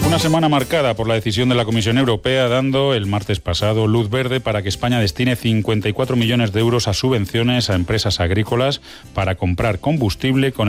Una semana marcada por la decisión de la Comisión Europea, dando el martes pasado luz verde para que España destine 54 millones de euros a subvenciones a empresas agrícolas para comprar combustible con